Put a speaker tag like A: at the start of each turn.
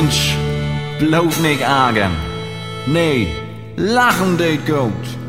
A: Mensch, bloß nicht argen. Nee, lachen deed gut.